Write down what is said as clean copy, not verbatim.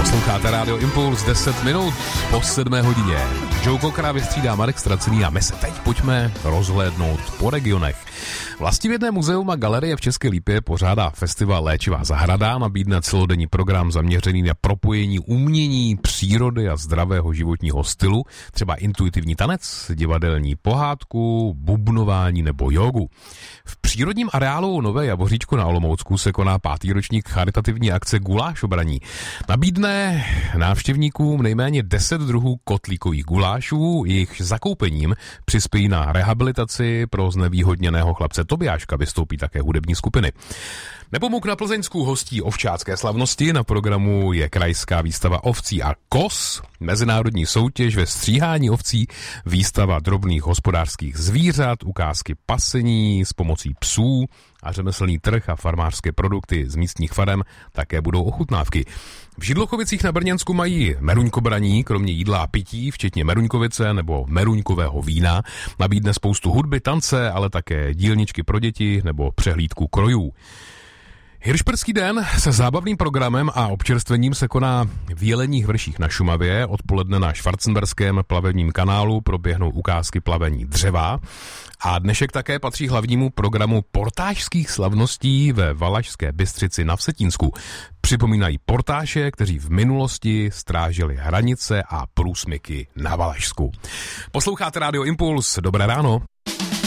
Posloucháte Rádio Impuls 10 minut po 7 hodině. Joe Cockera vystřídá Marek Stracený a my se teď pojďme rozhlédnout po regionech. Vlastivědné muzeum a galerie v České Lípě pořádá festival Léčivá zahrada, nabídne celodenní program zaměřený na propojení umění, přírody a zdravého životního stylu, třeba intuitivní tanec, divadelní pohádku, bubnování nebo jogu. V přírodním areálu Nové Jaboříčko na Olomoucku se koná 5. ročník charitativní akce Guláš obraní. Nabídne návštěvníkům nejméně 10 druhů kotlíkových gulášů, jejich zakoupením přispějí na rehabilitaci pro znevýhodněného chlapce Tobiáška, vystoupí také hudební skupiny. Nepomuk na Plzeňsku hostí ovčácké slavnosti, na programu je krajská výstava ovcí a koz, mezinárodní soutěž ve stříhání ovcí, výstava drobných hospodářských zvířat, ukázky pasení s pomocí psů a řemeslný trh a farmářské produkty z místních farem, také budou ochutnávky. V Židlochovicích na Brněnsku mají meruňkobraní, kromě jídla a pití, včetně meruňkovice nebo meruňkového vína, nabídne spoustu hudby, tance, ale také dílničky pro děti nebo přehlídku krojů. Hiršperský den se zábavným programem a občerstvením se koná v Jeleních vrších na Šumavě. Odpoledne na Schwarzenberském plavebním kanálu proběhnou ukázky plavení dřeva. A dnešek také patří hlavnímu programu portážských slavností ve Valašské Bystřici na Vsetínsku. Připomínají portáše, kteří v minulosti strážili hranice a průsmyky na Valašsku. Posloucháte Rádio Impuls, dobré ráno.